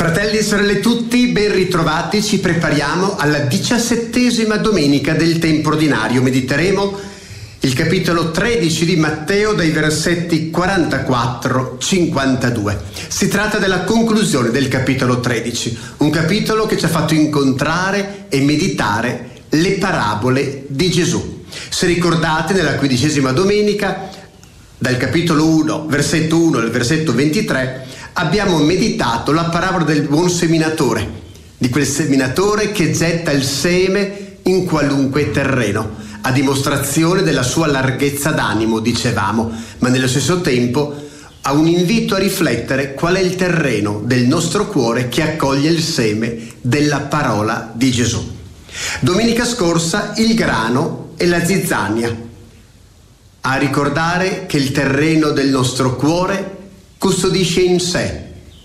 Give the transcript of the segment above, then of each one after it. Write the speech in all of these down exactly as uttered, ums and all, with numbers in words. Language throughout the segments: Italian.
Fratelli e sorelle tutti, ben ritrovati. Ci prepariamo alla diciassettesima domenica del tempo ordinario. Mediteremo il capitolo tredici di Matteo dai versetti quarantaquattro cinquantadue. Si tratta della conclusione del capitolo tredici, un capitolo che ci ha fatto incontrare e meditare le parabole di Gesù. Se ricordate, nella quindicesima domenica, dal capitolo uno, versetto uno al versetto ventitré, abbiamo meditato la parabola del buon seminatore, di quel seminatore che getta il seme in qualunque terreno, a dimostrazione della sua larghezza d'animo, dicevamo, ma nello stesso tempo ha un invito a riflettere qual è il terreno del nostro cuore che accoglie il seme della parola di Gesù. Domenica scorsa il grano e la zizzania, a ricordare che il terreno del nostro cuore custodisce in sé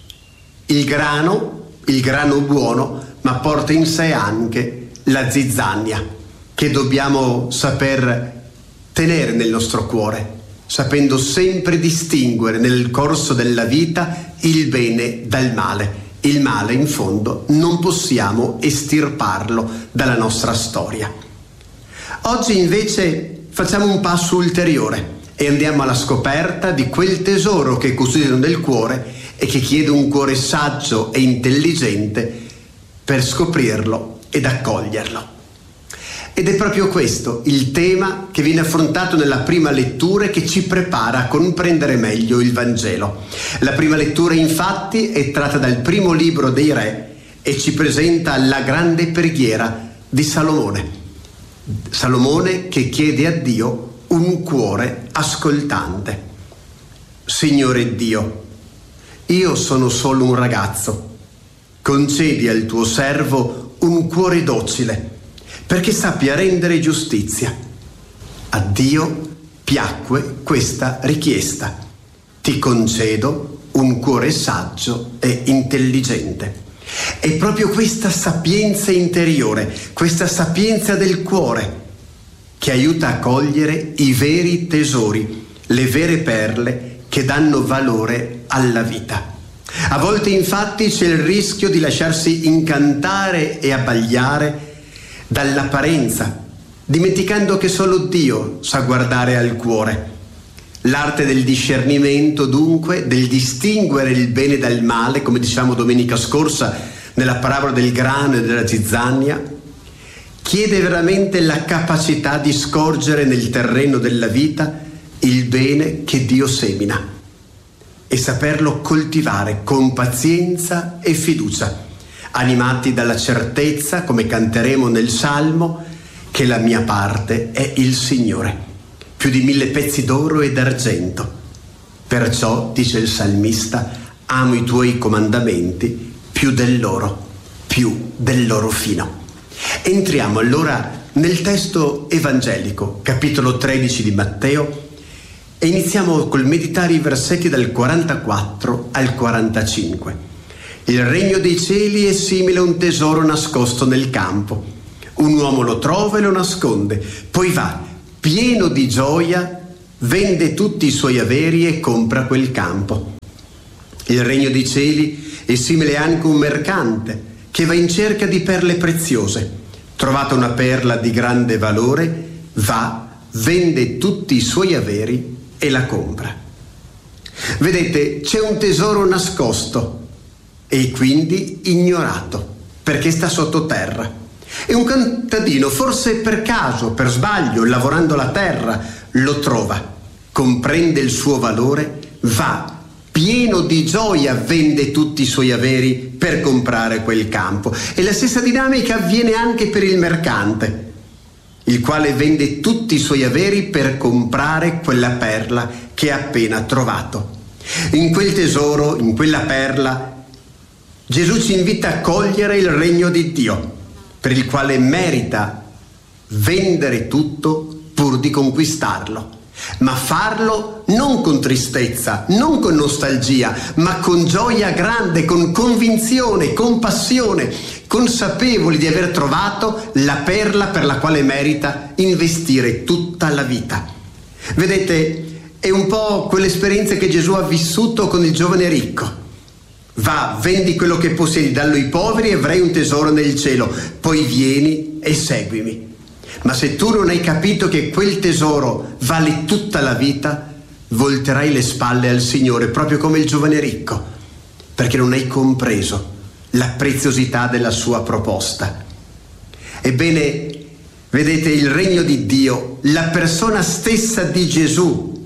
il grano, il grano buono, ma porta in sé anche la zizzania, che dobbiamo saper tenere nel nostro cuore, sapendo sempre distinguere nel corso della vita il bene dal male. Il male, in fondo, non possiamo estirparlo dalla nostra storia. Oggi invece facciamo un passo ulteriore e andiamo alla scoperta di quel tesoro che è custodito nel cuore e che chiede un cuore saggio e intelligente per scoprirlo ed accoglierlo. Ed è proprio questo il tema che viene affrontato nella prima lettura e che ci prepara a comprendere meglio il Vangelo. La prima lettura, infatti, è tratta dal primo libro dei Re e ci presenta la grande preghiera di Salomone. Salomone che chiede a Dio un cuore ascoltante. Signore Dio, io sono solo un ragazzo. Concedi al tuo servo un cuore docile, perché sappia rendere giustizia. A Dio piacque questa richiesta. Ti concedo un cuore saggio e intelligente. È proprio questa sapienza interiore, questa sapienza del cuore, che aiuta a cogliere i veri tesori, le vere perle che danno valore alla vita. A volte infatti c'è il rischio di lasciarsi incantare e abbagliare dall'apparenza, dimenticando che solo Dio sa guardare al cuore. L'arte del discernimento, dunque, del distinguere il bene dal male, come diciamo domenica scorsa nella parabola del grano e della zizzania, chiede veramente la capacità di scorgere nel terreno della vita il bene che Dio semina e saperlo coltivare con pazienza e fiducia, animati dalla certezza, come canteremo nel Salmo, che la mia parte è il Signore, più di mille pezzi d'oro e d'argento. Perciò, dice il salmista, amo i tuoi comandamenti più dell'oro, più dell'oro fino. Entriamo allora nel testo evangelico, capitolo tredici di Matteo, e iniziamo col meditare i versetti dal quarantaquattro al quarantacinque. Il regno dei cieli è simile a un tesoro nascosto nel campo. Un uomo lo trova e lo nasconde, poi va, pieno di gioia, vende tutti i suoi averi e compra quel campo. Il regno dei cieli è simile anche a un mercante che va in cerca di perle preziose. Trovata una perla di grande valore, va, vende tutti i suoi averi e la compra. Vedete, c'è un tesoro nascosto e quindi ignorato, perché sta sottoterra. E un contadino, forse per caso, per sbaglio, lavorando la terra, lo trova, comprende il suo valore, va, pieno di gioia, vende tutti i suoi averi per comprare quel campo. E la stessa dinamica avviene anche per il mercante, il quale vende tutti i suoi averi per comprare quella perla che ha appena trovato. In quel tesoro, in quella perla, Gesù ci invita a cogliere il regno di Dio, per il quale merita vendere tutto pur di conquistarlo. Ma farlo non con tristezza, non con nostalgia, ma con gioia grande, con convinzione, con passione, consapevoli di aver trovato la perla per la quale merita investire tutta la vita. Vedete, è un po' quell'esperienza che Gesù ha vissuto con il giovane ricco. Va, vendi quello che possiedi, dallo ai poveri e avrai un tesoro nel cielo, poi vieni e seguimi. Ma se tu non hai capito che quel tesoro vale tutta la vita, volterai le spalle al Signore, proprio come il giovane ricco, perché non hai compreso la preziosità della sua proposta. Ebbene, vedete, il regno di Dio, la persona stessa di Gesù,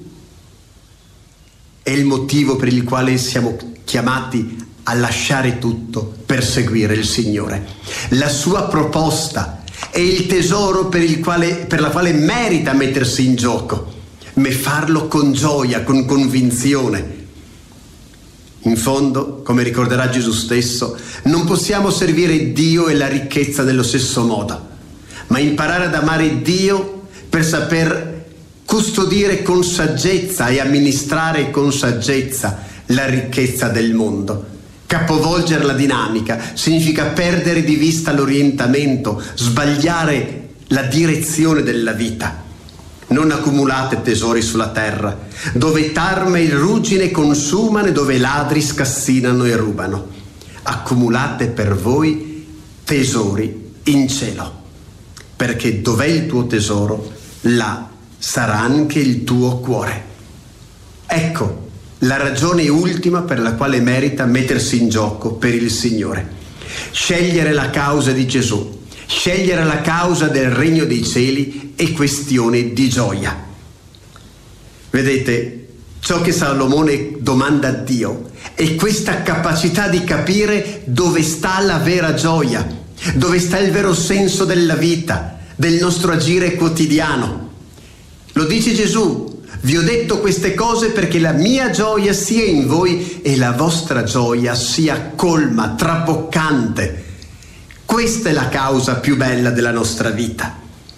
è il motivo per il quale siamo chiamati a lasciare tutto per seguire il Signore. La sua proposta è il tesoro per il quale, per la quale merita mettersi in gioco, ma farlo con gioia, con convinzione. In fondo, come ricorderà Gesù stesso, non possiamo servire Dio e la ricchezza nello stesso modo, ma imparare ad amare Dio per saper custodire con saggezza e amministrare con saggezza la ricchezza del mondo. Capovolgere la dinamica significa perdere di vista l'orientamento, sbagliare la direzione della vita. Non accumulate tesori sulla terra, dove tarme e ruggine consumano e dove ladri scassinano e rubano. Accumulate per voi tesori in cielo, perché dov'è il tuo tesoro, là sarà anche il tuo cuore. Ecco la ragione ultima per la quale merita mettersi in gioco per il Signore. Scegliere la causa di Gesù, scegliere la causa del regno dei cieli è questione di gioia. Vedete, ciò che Salomone domanda a Dio è questa capacità di capire dove sta la vera gioia, dove sta il vero senso della vita, del nostro agire quotidiano. Lo dice Gesù: vi ho detto queste cose perché la mia gioia sia in voi e la vostra gioia sia colma, traboccante. Questa è la causa più bella della nostra vita.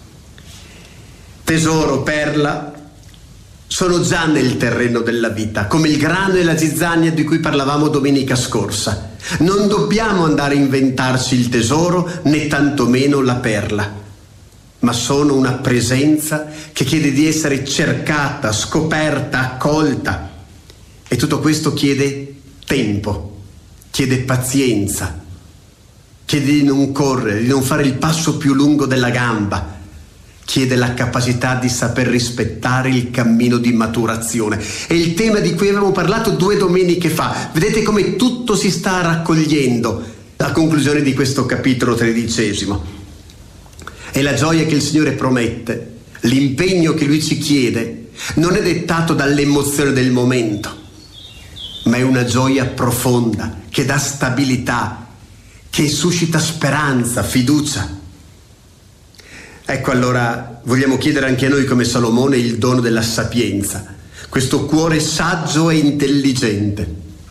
Tesoro, perla, sono già nel terreno della vita, come il grano e la zizzania di cui parlavamo domenica scorsa. Non dobbiamo andare a inventarci il tesoro, né tantomeno la perla, ma sono una presenza che chiede di essere cercata, scoperta, accolta. E tutto questo chiede tempo, chiede pazienza, chiede di non correre, di non fare il passo più lungo della gamba, chiede la capacità di saper rispettare il cammino di maturazione. È il tema di cui avevamo parlato due domeniche fa. Vedete come tutto si sta raccogliendo a conclusione di questo capitolo tredicesimo. E la gioia che il Signore promette, l'impegno che Lui ci chiede, non è dettato dall'emozione del momento, ma è una gioia profonda, che dà stabilità, che suscita speranza, fiducia. Ecco, allora vogliamo chiedere anche a noi, come Salomone, il dono della sapienza, questo cuore saggio e intelligente,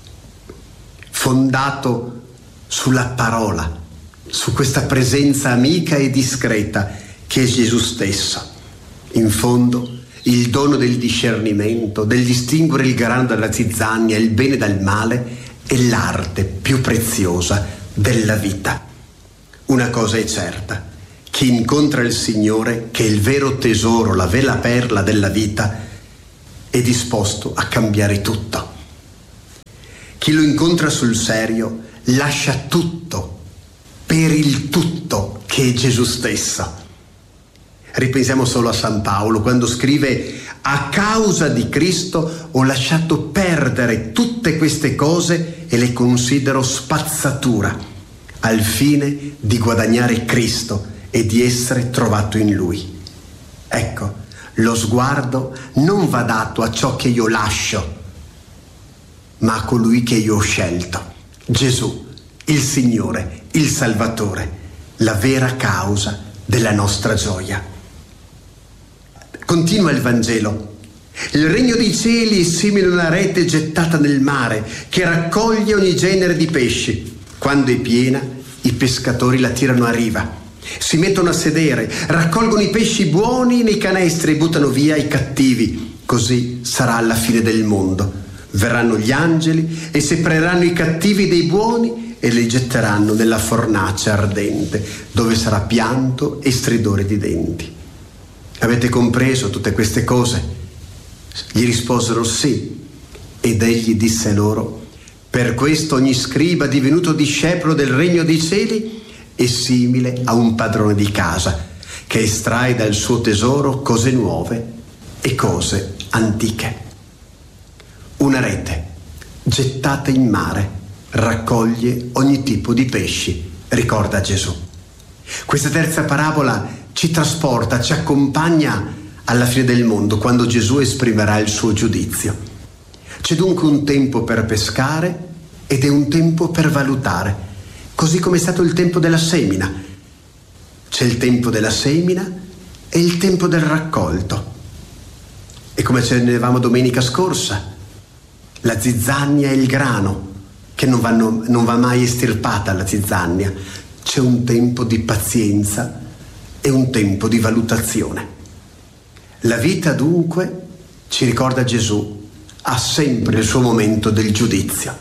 fondato sulla parola, su questa presenza amica e discreta che è Gesù stesso. In fondo, il dono del discernimento, del distinguere il grano dalla zizzania, il bene dal male, è l'arte più preziosa della vita. Una cosa è certa: chi incontra il Signore, che è il vero tesoro, la vera perla della vita, è disposto a cambiare tutto. Chi lo incontra sul serio lascia tutto per il tutto che è Gesù stesso. Ripensiamo solo a San Paolo quando scrive: a causa di Cristo ho lasciato perdere tutte queste cose e le considero spazzatura, al fine di guadagnare Cristo e di essere trovato in Lui. Ecco, lo sguardo non va dato a ciò che io lascio, ma a colui che io ho scelto, Gesù, il Signore, il Salvatore, la vera causa della nostra gioia. Continua il Vangelo: il regno dei cieli è simile a una rete gettata nel mare che raccoglie ogni genere di pesci. Quando è piena, i pescatori la tirano a riva, si mettono a sedere, raccolgono i pesci buoni nei canestri e buttano via i cattivi. Così sarà alla fine del mondo. Verranno gli angeli e separeranno i cattivi dei buoni e li getteranno nella fornace ardente, dove sarà pianto e stridore di denti. Avete compreso tutte queste cose? Gli risposero sì, ed egli disse loro: Per questo ogni scriba divenuto discepolo del regno dei cieli è simile a un padrone di casa che estrae dal suo tesoro cose nuove e cose antiche. Una rete gettata in mare raccoglie ogni tipo di pesci, ricorda Gesù. Questa terza parabola ci trasporta, ci accompagna alla fine del mondo, quando Gesù esprimerà il suo giudizio. C'è dunque un tempo per pescare ed è un tempo per valutare, così come è stato il tempo della semina. C'è il tempo della semina e il tempo del raccolto. E come accennavamo domenica scorsa, la zizzania e il grano, che non, vanno, non va mai estirpata la zizzania. C'è un tempo di pazienza e un tempo di valutazione. La vita dunque, ci ricorda Gesù, ha sempre il suo momento del giudizio.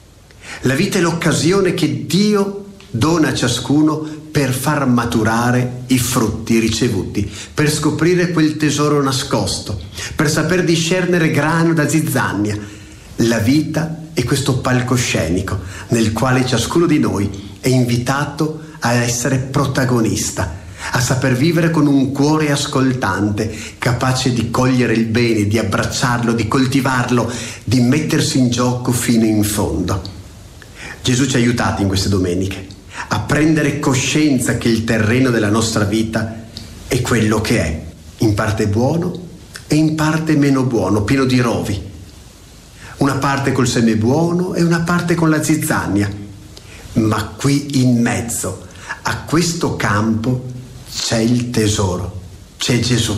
La vita è l'occasione che Dio dona a ciascuno per far maturare i frutti ricevuti, per scoprire quel tesoro nascosto, per saper discernere grano da zizzania. La vita è questo palcoscenico nel quale ciascuno di noi è invitato a essere protagonista, a saper vivere con un cuore ascoltante, capace di cogliere il bene, di abbracciarlo, di coltivarlo, di mettersi in gioco fino in fondo. Gesù ci ha aiutati in queste domeniche a prendere coscienza che il terreno della nostra vita è quello che è, in parte buono e in parte meno buono, pieno di rovi. Una parte col seme buono e una parte con la zizzania. Ma qui in mezzo a questo campo c'è il tesoro, c'è Gesù.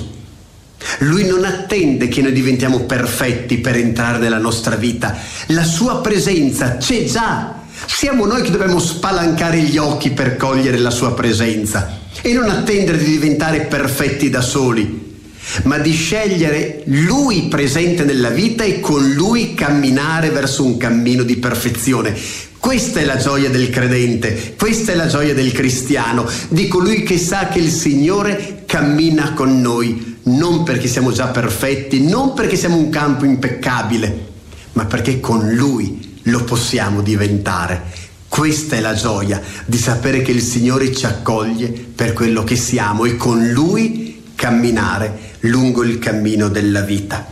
Lui non attende che noi diventiamo perfetti per entrare nella nostra vita. La sua presenza c'è già. Siamo noi che dobbiamo spalancare gli occhi per cogliere la sua presenza e non attendere di diventare perfetti da soli, ma di scegliere Lui presente nella vita e con Lui camminare verso un cammino di perfezione. Questa è la gioia del credente, questa è la gioia del cristiano, di colui che sa che il Signore cammina con noi, non perché siamo già perfetti, non perché siamo un campo impeccabile, ma perché con Lui lo possiamo diventare. Questa è la gioia di sapere che il Signore ci accoglie per quello che siamo e con Lui camminare lungo il cammino della vita.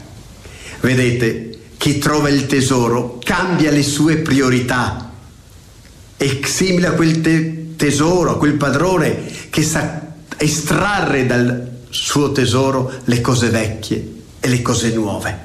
Vedete, chi trova il tesoro cambia le sue priorità. È simile a quel te- tesoro, a quel padrone che sa estrarre dal suo tesoro le cose vecchie e le cose nuove.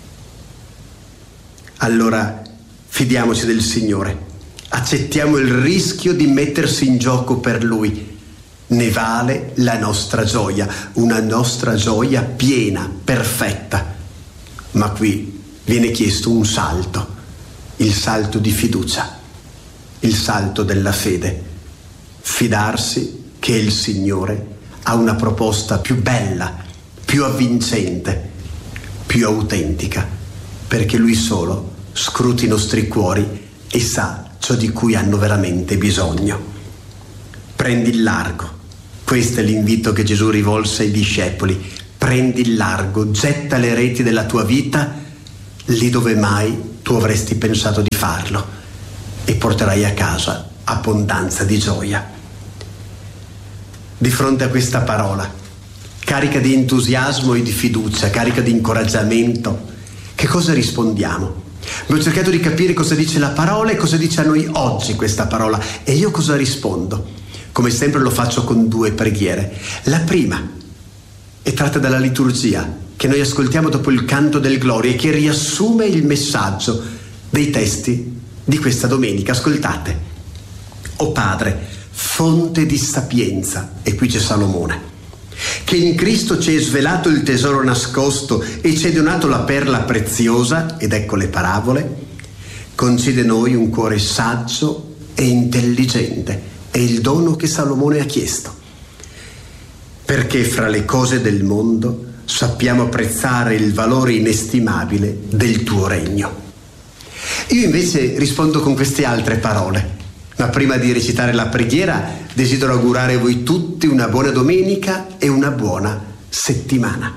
Allora fidiamoci del Signore, accettiamo il rischio di mettersi in gioco per Lui. Ne vale la nostra gioia, una nostra gioia piena, perfetta. Ma qui viene chiesto un salto, il salto di fiducia, il salto della fede. Fidarsi che il Signore ha una proposta più bella, più avvincente, più autentica, perché Lui solo scruta i nostri cuori e sa ciò di cui hanno veramente bisogno. Prendi il largo. Questo è l'invito che Gesù rivolse ai discepoli. Prendi il largo, getta le reti della tua vita lì dove mai tu avresti pensato di farlo e porterai a casa abbondanza di gioia. Di fronte a questa parola, carica di entusiasmo e di fiducia, carica di incoraggiamento, che cosa rispondiamo? Abbiamo cercato di capire cosa dice la parola e cosa dice a noi oggi questa parola. E io cosa rispondo? Come sempre lo faccio con due preghiere. La prima è tratta dalla liturgia che noi ascoltiamo dopo il canto del Gloria e che riassume il messaggio dei testi di questa domenica. Ascoltate. O Padre, fonte di sapienza, e qui c'è Salomone, che in Cristo ci è svelato il tesoro nascosto e ci è donato la perla preziosa, ed ecco le parabole, concede noi un cuore saggio e intelligente, è il dono che Salomone ha chiesto, perché fra le cose del mondo sappiamo apprezzare il valore inestimabile del tuo regno. Io invece rispondo con queste altre parole. Ma prima di recitare la preghiera desidero augurare a voi tutti una buona domenica e una buona settimana.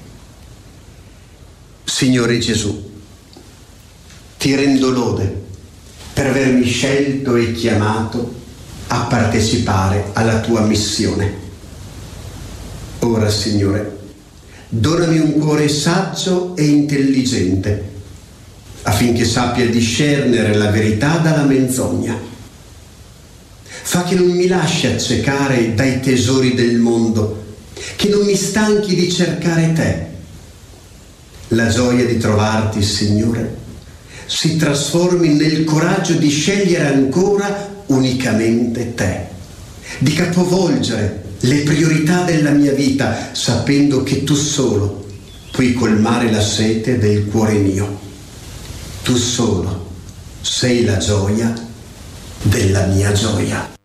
Signore Gesù, ti rendo lode per avermi scelto e chiamato a partecipare alla tua missione. Ora, Signore, donami un cuore saggio e intelligente, affinché sappia discernere la verità dalla menzogna. Fa che non mi lasci accecare dai tesori del mondo, che non mi stanchi di cercare te. La gioia di trovarti, Signore, si trasformi nel coraggio di scegliere ancora unicamente te, di capovolgere le priorità della mia vita, sapendo che tu solo puoi colmare la sete del cuore mio. Tu solo sei la gioia della mia gioia.